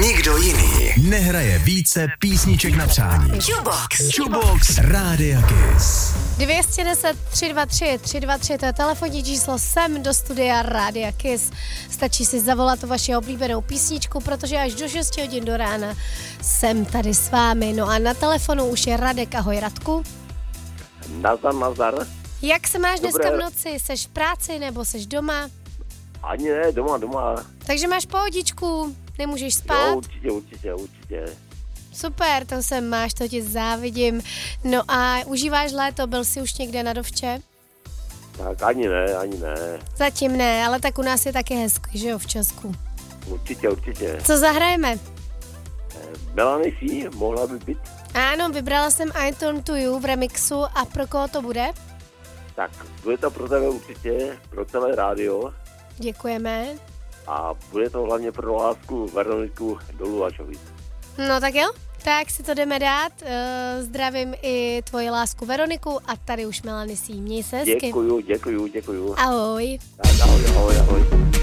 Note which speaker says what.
Speaker 1: nikdo jiný nehraje více písniček na přání. Jukebox Rádia Kiss.
Speaker 2: 210 323 323, to je telefonní číslo sem do studia Rádia Kiss. Stačí si zavolat tu vaši oblíbenou písničku, protože až do 6 hodin do rána jsem tady s vámi. No a na telefonu už je Radek. Ahoj, Radku.
Speaker 3: Nazdar.
Speaker 2: Jak se máš dneska v noci? Seš v práci nebo seš doma?
Speaker 3: Ani ne, doma.
Speaker 2: Takže máš pohodičku, nemůžeš spát?
Speaker 3: Jo, určitě.
Speaker 2: Super, to sem máš, to ti závidím. No a užíváš léto, byl jsi už někde na dovče?
Speaker 3: Tak ani ne.
Speaker 2: Zatím ne, ale tak u nás je taky hezky, že jo, v Česku.
Speaker 3: Určitě.
Speaker 2: Co zahrajeme?
Speaker 3: Melanie C, mohla by být?
Speaker 2: Ano, vybrala jsem I Turn to You v remixu a pro koho to bude?
Speaker 3: Tak, bude to pro tebe určitě, pro celé rádio.
Speaker 2: Děkujeme.
Speaker 3: A bude to hlavně pro lásku Veroniku do Luhačovic.
Speaker 2: No tak jo, tak si to jdeme dát. Zdravím i tvoji lásku Veroniku a tady už Melanie C. Měj se hezky.
Speaker 3: Děkuju.
Speaker 2: Ahoj.
Speaker 3: Tak, ahoj.